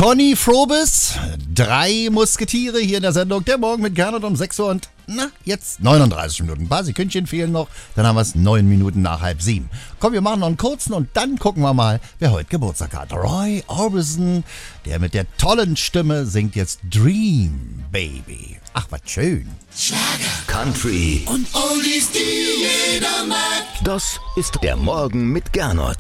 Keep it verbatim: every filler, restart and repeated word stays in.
Conny Frobis, drei Musketiere hier in der Sendung. Der Morgen mit Gernot um sechs Uhr und, na, jetzt neununddreißig Minuten. Ein paar Sekündchen fehlen noch, dann haben wir es neun Minuten nach halb sieben. Komm, wir machen noch einen kurzen und dann gucken wir mal, wer heute Geburtstag hat. Roy Orbison, der mit der tollen Stimme singt jetzt Dream Baby. Ach, was schön. Schlager, Country und Oldies, die jeder mag. Das ist der Morgen mit Gernot.